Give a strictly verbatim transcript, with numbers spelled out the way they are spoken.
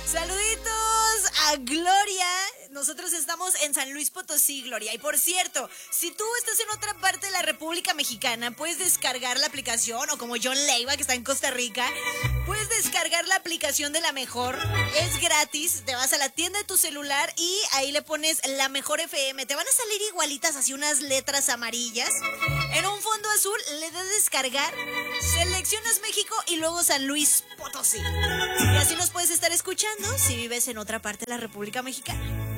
Saluditos a Gloria. Nosotros estamos en San Luis Potosí, Gloria. Y por cierto, si tú estás en otra parte de la República Mexicana, puedes descargar la aplicación, o como John Leiva, que está en Costa Rica, puedes descargar la aplicación de La Mejor. Es gratis, te vas a la tienda de tu celular y ahí le pones La Mejor F M. Te van a salir igualitas, así unas letras amarillas. En un fondo azul, le das descargar, seleccionas México y luego San Luis Potosí. Y así nos puedes estar escuchando si vives en otra parte de la República Mexicana.